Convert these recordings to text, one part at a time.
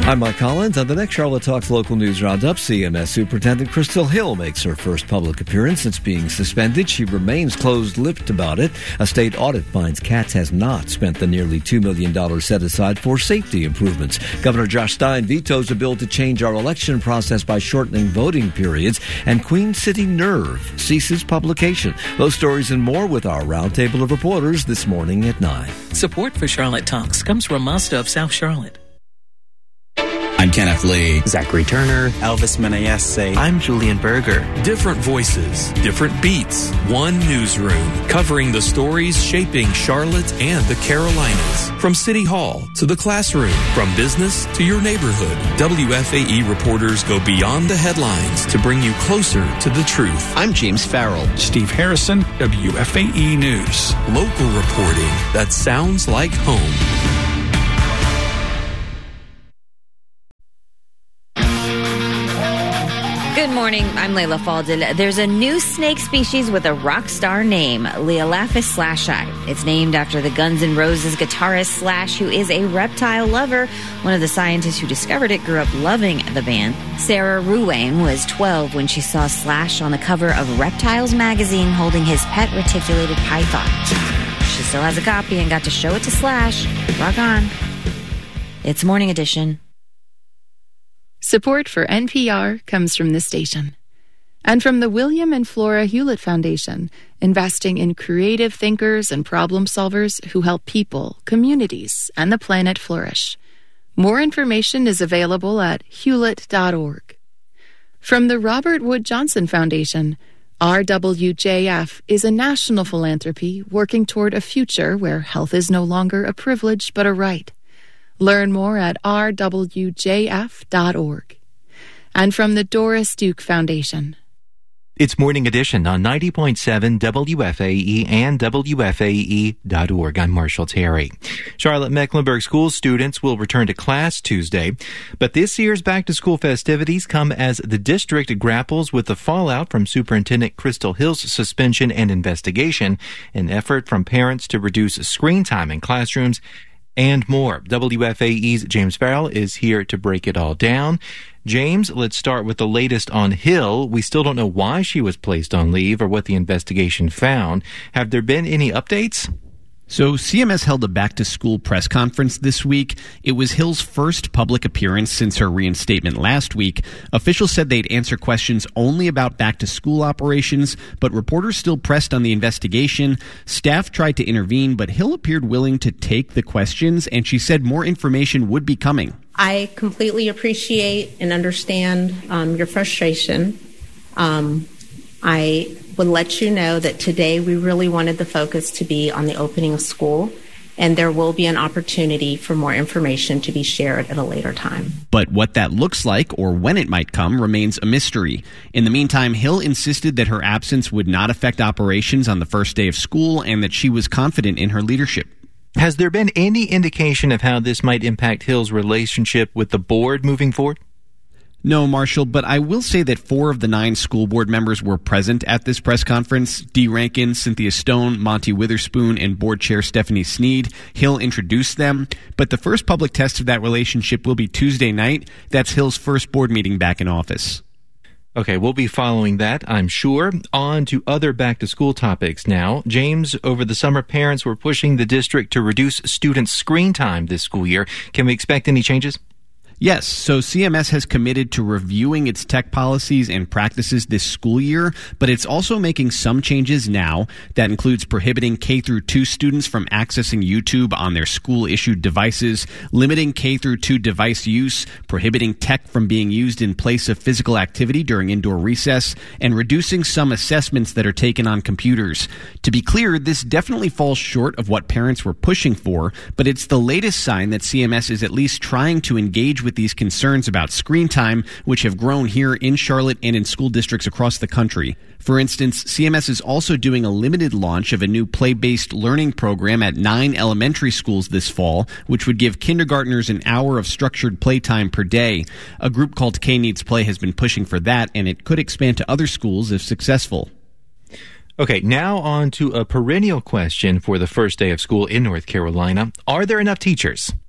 I'm Mike Collins. On the next Charlotte Talks local news roundup, CMS Superintendent Crystal Hill makes her first public appearance since being suspended. She remains closed-lipped about it. A state audit finds Katz has not spent the nearly $2 million set aside for safety improvements. Governor Josh Stein vetoes a bill to change our election process by shortening voting periods. And Queen City Nerve ceases publication. Those stories and more with our roundtable of reporters this morning at 9. Support for Charlotte Talks comes from Mazda of South Charlotte. I'm Kenneth Lee. Zachary Turner. Elvis Menaese. I'm Julian Berger. Different voices, different beats, one newsroom covering the stories shaping Charlotte and the Carolinas. From City Hall to the classroom, from business to your neighborhood, WFAE reporters go beyond the headlines to bring you closer to the truth. I'm James Farrell. Steve Harrison, WFAE News. Local reporting that sounds like home. Good morning, I'm Layla Faldin. There's a new snake species with a rock star name, Leolaphus slashii. It's named after the Guns N' Roses guitarist Slash, who is a reptile lover. One of the scientists who discovered it grew up loving the band. Sarah Ruane was 12 when she saw Slash on the cover of Reptiles magazine holding his pet reticulated python. She still has a copy and got to show it to Slash. Rock on. It's Morning Edition. Support for NPR comes from this station and from the William and Flora Hewlett Foundation, investing in creative thinkers and problem solvers who help people, communities, and the planet flourish. More information is available at hewlett.org. From the Robert Wood Johnson Foundation, RWJF is a national philanthropy working toward a future where health is no longer a privilege but a right. Learn more at rwjf.org. And from the Doris Duke Foundation. It's Morning Edition on 90.7 WFAE and WFAE.org. I'm Marshall Terry. Charlotte Mecklenburg School students will return to class Tuesday, but this year's back-to-school festivities come as the district grapples with the fallout from Superintendent Crystal Hill's suspension and investigation, an effort from parents to reduce screen time in classrooms, and more. WFAE's James Farrell is here to break it all down. James, let's start with the latest on Hill. We still don't know why she was placed on leave or what the investigation found. Have there been any updates? So CMS held a back-to-school press conference this week. It was Hill's first public appearance since her reinstatement last week. Officials said they'd answer questions only about back-to-school operations, but reporters still pressed on the investigation. Staff tried to intervene, but Hill appeared willing to take the questions, and she said more information would be coming. I completely appreciate and understand your frustration. I would let you know that today we really wanted the focus to be on the opening of school, and there will be an opportunity for more information to be shared at a later time. But what that looks like or when it might come remains a mystery. In the meantime, Hill insisted that her absence would not affect operations on the first day of school and that she was confident in her leadership. Has there been any indication of how this might impact Hill's relationship with the board moving forward? No, Marshall, but I will say that 4 of the 9 school board members were present at this press conference. Dee Rankin, Cynthia Stone, Monty Witherspoon, and board chair Stephanie Sneed. Hill introduced them, but the first public test of that relationship will be Tuesday night. That's Hill's first board meeting back in office. Okay, we'll be following that, I'm sure. On to other back-to-school topics now. James, over the summer, parents were pushing the district to reduce students' screen time this school year. Can we expect any changes? Yes, so CMS has committed to reviewing its tech policies and practices this school year, but it's also making some changes now. That includes prohibiting K-2 students from accessing YouTube on their school-issued devices, limiting K-2 device use, prohibiting tech from being used in place of physical activity during indoor recess, and reducing some assessments that are taken on computers. To be clear, this definitely falls short of what parents were pushing for, but it's the latest sign that CMS is at least trying to engage with these concerns about screen time, which have grown here in Charlotte and in school districts across the country. For instance, CMS is also doing a limited launch of a new play-based learning program at 9 elementary schools this fall, which would give kindergartners an hour of structured playtime per day. A group called K Needs Play has been pushing for that, and it could expand to other schools if successful. Okay, now on to a perennial question for the first day of school in North Carolina. Are there enough teachers?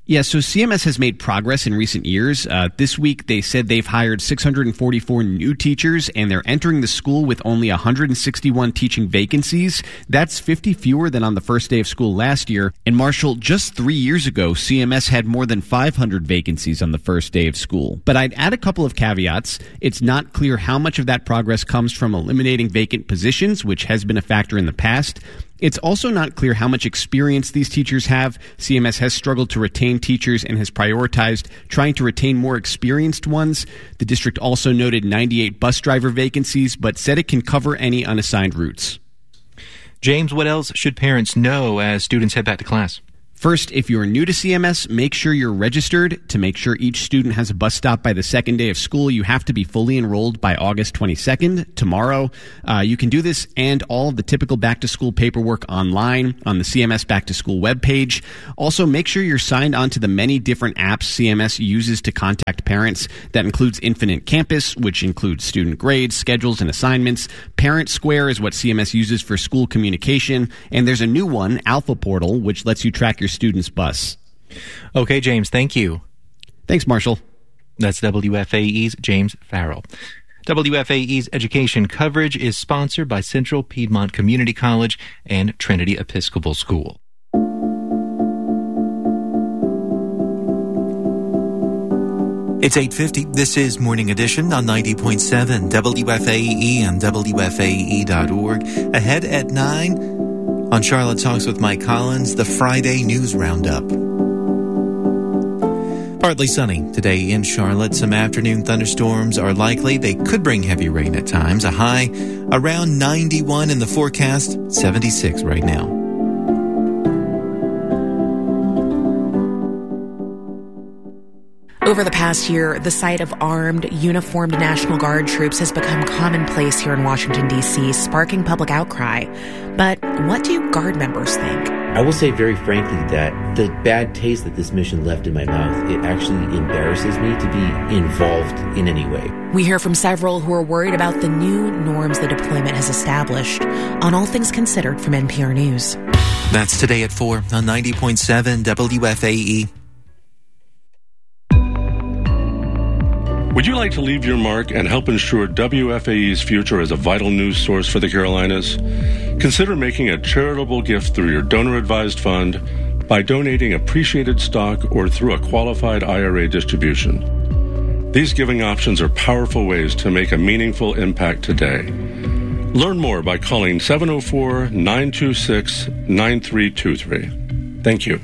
Yeah, so CMS has made progress in recent years. This week, they said they've hired 644 new teachers, and they're entering the school with only 161 teaching vacancies. That's 50 fewer than on the first day of school last year. And Marshall, just 3 years ago, CMS had more than 500 vacancies on the first day of school. But I'd add a couple of caveats. It's not clear how much of that progress comes from eliminating vacant positions, which has been a factor in the past. It's also not clear how much experience these teachers have. CMS has struggled to retain teachers and has prioritized trying to retain more experienced ones. The district also noted 98 bus driver vacancies, but said it can cover any unassigned routes. James, what else should parents know as students head back to class? First, if you're new to CMS, make sure you're registered. To make sure each student has a bus stop by the second day of school, you have to be fully enrolled by August 22nd, tomorrow. You can do this and all of the typical back-to-school paperwork online on the CMS back-to-school webpage. Also, make sure you're signed on to the many different apps CMS uses to contact parents. That includes Infinite Campus, which includes student grades, schedules, and assignments. Parent Square is what CMS uses for school communication. And there's a new one, Alpha Portal, which lets you track your student's bus. Okay, James, thank you. Thanks, Marshall. That's WFAE's James Farrell. WFAE's education coverage is sponsored by Central Piedmont Community College and Trinity Episcopal School. It's 8:50. This is Morning Edition on 90.7 WFAE and WFAE.org. Ahead at 9 on Charlotte Talks with Mike Collins, the Friday News Roundup. Partly sunny today in Charlotte. Some afternoon thunderstorms are likely. They could bring heavy rain at times. A high around 91 in the forecast, 76 right now. Over the past year, the sight of armed, uniformed National Guard troops has become commonplace here in Washington, D.C., sparking public outcry. But what do Guard members think? I will say very frankly that the bad taste that this mission left in my mouth, it actually embarrasses me to be involved in any way. We hear from several who are worried about the new norms the deployment has established. On All Things Considered from NPR News. That's today at 4 on 90.7 WFAE. Would you like to leave your mark and help ensure WFAE's future as a vital news source for the Carolinas? Consider making a charitable gift through your donor-advised fund by donating appreciated stock or through a qualified IRA distribution. These giving options are powerful ways to make a meaningful impact today. Learn more by calling 704-926-9323. Thank you.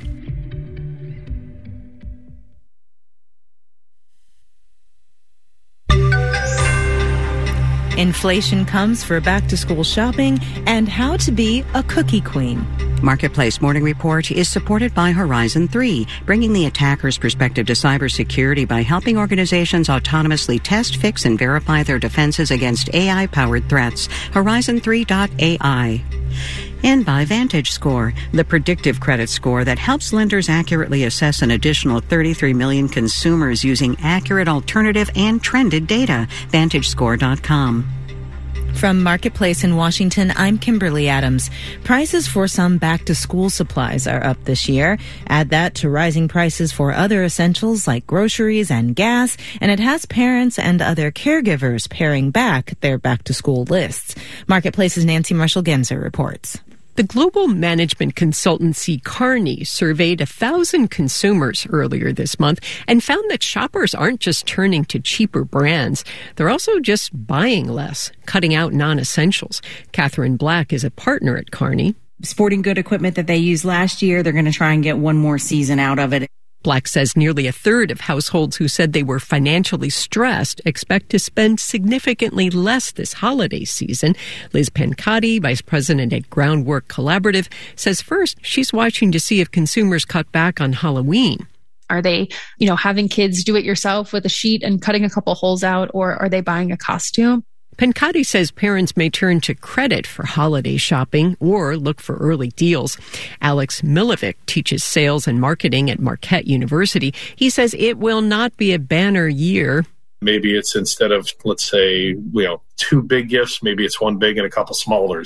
Inflation comes for back-to-school shopping and how to be a cookie queen. Marketplace Morning Report is supported by Horizon 3, bringing the attacker's perspective to cybersecurity by helping organizations autonomously test, fix, and verify their defenses against AI-powered threats. Horizon3.ai. And by VantageScore, the predictive credit score that helps lenders accurately assess an additional 33 million consumers using accurate alternative and trended data. VantageScore.com. From Marketplace in Washington, I'm Kimberly Adams. Prices for some back-to-school supplies are up this year. Add that to rising prices for other essentials like groceries and gas, and it has parents and other caregivers paring back their back-to-school lists. Marketplace's Nancy Marshall-Genzer reports. The global management consultancy Kearney surveyed 1,000 consumers earlier this month and found that shoppers aren't just turning to cheaper brands. They're also just buying less, cutting out non-essentials. Catherine Black is a partner at Kearney. Sporting good equipment that they used last year, they're going to try and get one more season out of it. Black says nearly a third of households who said they were financially stressed expect to spend significantly less this holiday season. Liz Pancati, vice president at Groundwork Collaborative, says first she's watching to see if consumers cut back on Halloween. Are they, having kids do it yourself with a sheet and cutting a couple holes out, or are they buying a costume? Pancati says parents may turn to credit for holiday shopping or look for early deals. Alex Milovic teaches sales and marketing at Marquette University. He says it will not be a banner year. Maybe it's instead of, let's say, 2 big gifts, maybe it's one big and a couple smallers.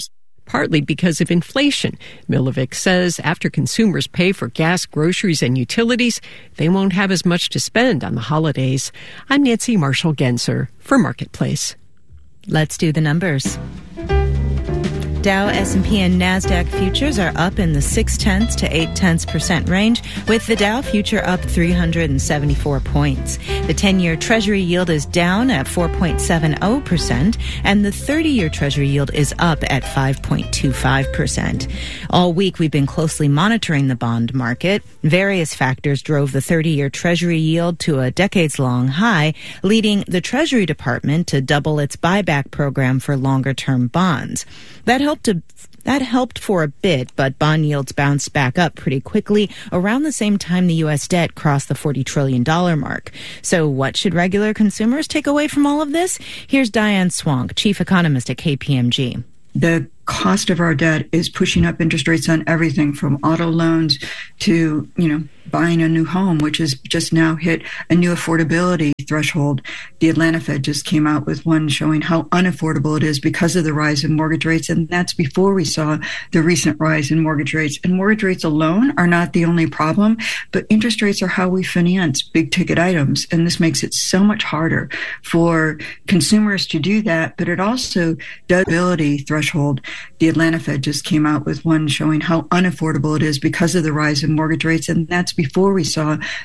partly because of inflation. Milovic says after consumers pay for gas, groceries, and utilities, they won't have as much to spend on the holidays. I'm Nancy Marshall-Genser for Marketplace. Let's do the numbers. Dow, S&P, and NASDAQ futures are up in the 0.6 to 0.8% range, with the Dow future up 374 points. The 10-year Treasury yield is down at 4.70%, and the 30-year Treasury yield is up at 5.25%. All week, we've been closely monitoring the bond market. Various factors drove the 30-year Treasury yield to a decades-long high, leading the Treasury Department to double its buyback program for longer-term bonds. That helped for a bit, but bond yields bounced back up pretty quickly around the same time the U.S. debt crossed the $40 trillion mark. So what should regular consumers take away from all of this? Here's Diane Swank, chief economist at KPMG. The cost of our debt is pushing up interest rates on everything from auto loans to, buying a new home, which has just now hit a new affordability threshold. The Atlanta Fed just came out with one showing how unaffordable it is because of the rise in mortgage rates, and that's before we saw the recent rise in mortgage rates. And mortgage rates alone are not the only problem, but interest rates are how we finance big ticket items, and this makes it so much harder for consumers to do that, but it also does affordability threshold. The Atlanta Fed just came out with one showing how unaffordable it is because of the rise in mortgage rates, and that's before we saw